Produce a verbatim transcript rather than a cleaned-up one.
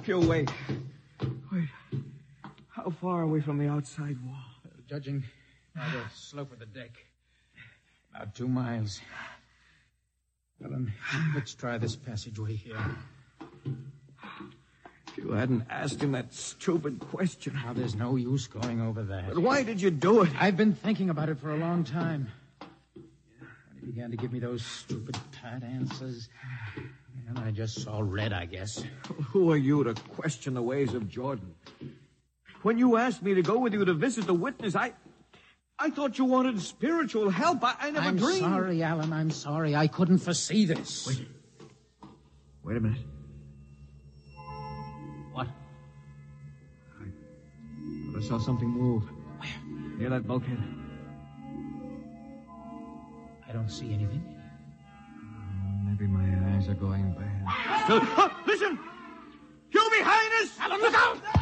You wait. Wait. How far away from the outside wall? Uh, judging by the slope of the deck. About two miles. Ellen, let's try this passageway here. If you hadn't asked him that stupid question. Now, there's no use going over that. But why did you do it? I've been thinking about it for a long time. When he began to give me those stupid pat answers, and I just saw red, I guess. Who are you to question the ways of Jordan? When you asked me to go with you to visit the witness, I... I thought you wanted spiritual help. I, I never I'm dreamed. I'm sorry, Alan. I'm sorry. I couldn't foresee this. Wait. Wait a minute. What? I thought I saw something move. Where? Near that bulkhead. I don't see anything. Oh, maybe my eyes are going bad. Uh, oh, listen! You behind us! Alan, look out!